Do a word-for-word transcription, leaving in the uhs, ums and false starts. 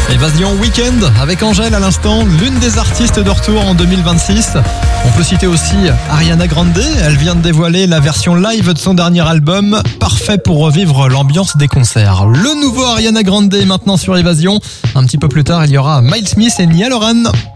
Évasion Weekend avec Angèle à l'instant, l'une des artistes de retour en deux mille vingt-six. On peut citer aussi Ariana Grande, elle vient de dévoiler la version live de son dernier album, parfait pour revivre l'ambiance des concerts. Le nouveau Ariana Grande est maintenant sur Évasion. Un petit peu plus tard, il y aura Miles Smith et Niall Horan.